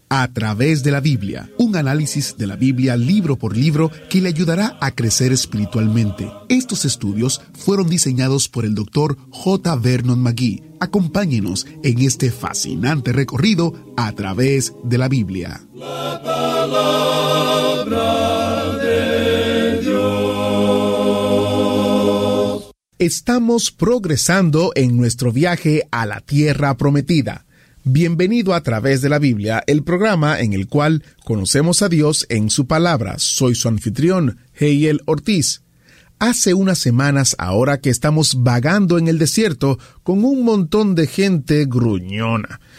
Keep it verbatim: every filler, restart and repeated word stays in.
A través de la Biblia, un análisis de la Biblia libro por libro que le ayudará a crecer espiritualmente. Estos estudios fueron diseñados por el doctor J. Vernon McGee. Acompáñenos en este fascinante recorrido a través de la Biblia. La palabra de Dios. Estamos progresando en nuestro viaje a la tierra prometida. Bienvenido a Través de la Biblia, el programa en el cual conocemos a Dios en su palabra. Soy su anfitrión, Heiel Ortiz. Hace unas semanas ahora que estamos vagando en el desierto con un montón de gente gruñona.